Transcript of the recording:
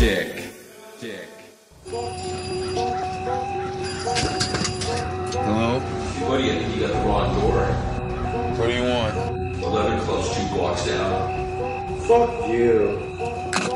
Dick. Hello? Buddy, I think you got the wrong door. What do you want? 11 close, 2 blocks down. Fuck you.